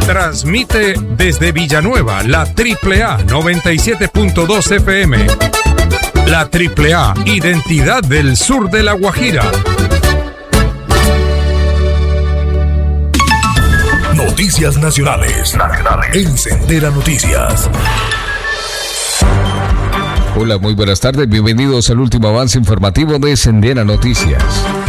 Transmite desde Villanueva la AAA 97.2 FM. La AAA, identidad del sur de La Guajira. Noticias nacionales. En Sendera Noticias. Hola, muy buenas tardes. Bienvenidos al último avance informativo de Sendera Noticias.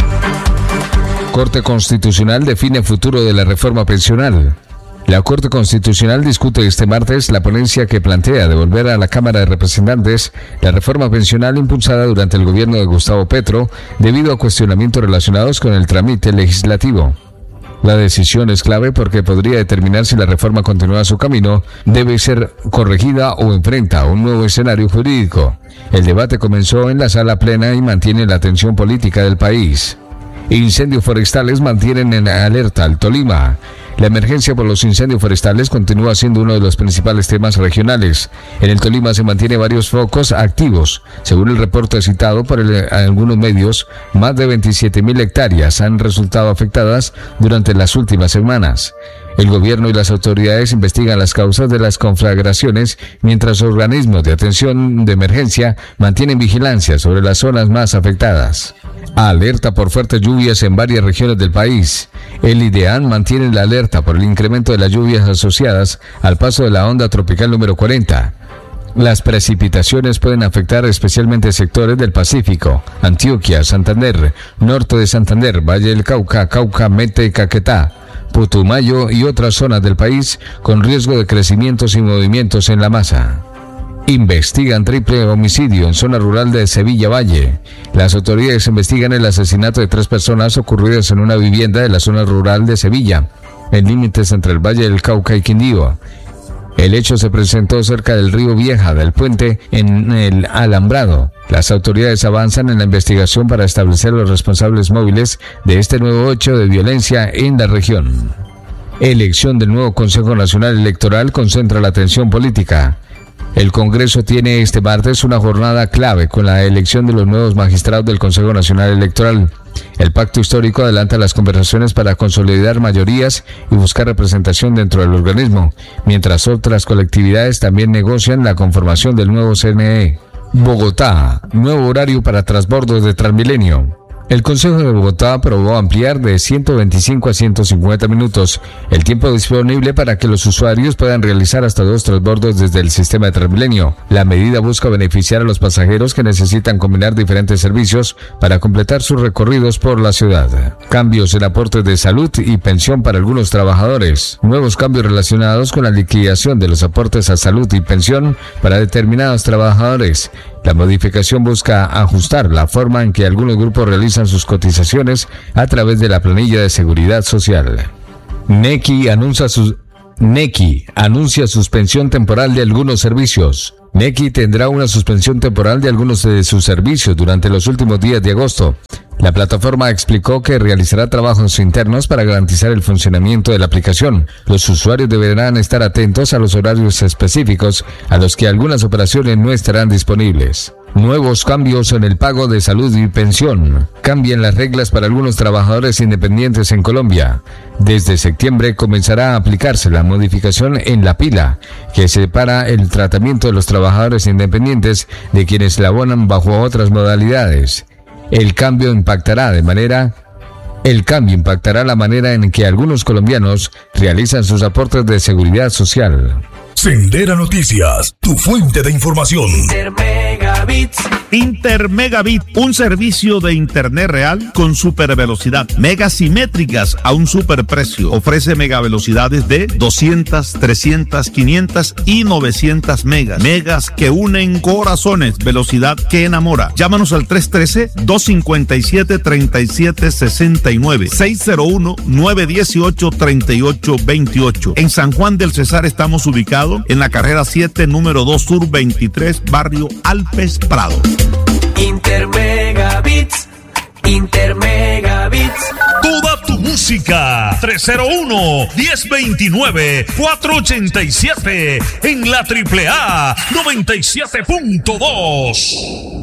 Corte Constitucional define futuro de la reforma pensional. La Corte Constitucional discute este martes la ponencia que plantea devolver a la Cámara de Representantes la reforma pensional impulsada durante el gobierno de Gustavo Petro debido a cuestionamientos relacionados con el trámite legislativo. La decisión es clave porque podría determinar si la reforma continúa su camino, debe ser corregida o enfrenta un nuevo escenario jurídico. El debate comenzó en la sala plena y mantiene la atención política del país. Incendios forestales mantienen en alerta al Tolima. La emergencia por los incendios forestales continúa siendo uno de los principales temas regionales. En el Tolima se mantienen varios focos activos. Según el reporte citado por algunos medios, más de 27.000 hectáreas han resultado afectadas durante las últimas semanas. El gobierno y las autoridades investigan las causas de las conflagraciones, mientras organismos de atención de emergencia mantienen vigilancia sobre las zonas más afectadas. Alerta por fuertes lluvias en varias regiones del país. El IDEAN mantiene la alerta por el incremento de las lluvias asociadas al paso de la onda tropical número 40. Las precipitaciones pueden afectar especialmente sectores del Pacífico, Antioquia, Santander, norte de Santander, Valle del Cauca, Cauca, Meta y Caquetá, Putumayo y otras zonas del país con riesgo de crecimientos y movimientos en la masa. Investigan triple homicidio en zona rural de Sevilla Valle. Las autoridades investigan el asesinato de 3 personas ocurridas en una vivienda de la zona rural de Sevilla, en límites entre el Valle del Cauca y Quindío. El hecho se presentó cerca del río Vieja del Puente, en el Alambrado. Las autoridades avanzan en la investigación para establecer los responsables móviles de este nuevo hecho de violencia en la región. Elección del nuevo Consejo Nacional Electoral concentra la atención política. El Congreso tiene este martes una jornada clave con la elección de los nuevos magistrados del Consejo Nacional Electoral. El pacto histórico adelanta las conversaciones para consolidar mayorías y buscar representación dentro del organismo, mientras otras colectividades también negocian la conformación del nuevo CNE. Bogotá, nuevo horario para transbordos de Transmilenio. El Consejo de Bogotá aprobó ampliar de 125 a 150 minutos el tiempo disponible para que los usuarios puedan realizar hasta 2 transbordos desde el sistema de Transmilenio. La medida busca beneficiar a los pasajeros que necesitan combinar diferentes servicios para completar sus recorridos por la ciudad. Cambios en aportes de salud y pensión para algunos trabajadores. Nuevos cambios relacionados con la liquidación de los aportes a salud y pensión para determinados trabajadores. La modificación busca ajustar la forma en que algunos grupos realizan sus cotizaciones a través de la planilla de seguridad social. NECI anuncia suspensión temporal de algunos servicios. NECI tendrá una suspensión temporal de algunos de sus servicios durante los últimos días de agosto. La plataforma explicó que realizará trabajos internos para garantizar el funcionamiento de la aplicación. Los usuarios deberán estar atentos a los horarios específicos a los que algunas operaciones no estarán disponibles. Nuevos cambios en el pago de salud y pensión. Cambian las reglas para algunos trabajadores independientes en Colombia. Desde septiembre comenzará a aplicarse la modificación en la pila, que separa el tratamiento de los trabajadores independientes de quienes la abonan bajo otras modalidades. El cambio impactará la manera en que algunos colombianos realizan sus aportes de seguridad social. Sendera Noticias, tu fuente de información. Intermegabit, un servicio de internet real con supervelocidad, megas simétricas a un superprecio. Ofrece megavelocidades de 200, 300, 500 y 900 megas. Megas que unen corazones, velocidad que enamora. Llámanos al 313-257-3769, 601-918-3828. En San Juan del Cesar estamos ubicados en la carrera 7, número 2 Sur 23, barrio Alpes Prado. Intermegabits. Toda tu música. 301-1029-487 en la AAA 97.2.